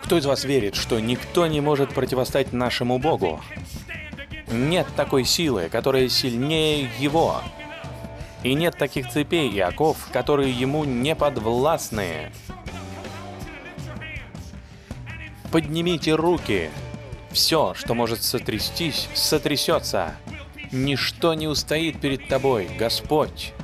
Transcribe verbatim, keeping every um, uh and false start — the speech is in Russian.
Кто из вас верит, что никто не может противостоять нашему Богу? Нет такой силы, которая сильнее Его. И нет таких цепей и оков, которые Ему не подвластны. Поднимите руки. Все, что может сотрястись, сотрясется. Ничто не устоит перед тобой, Господь.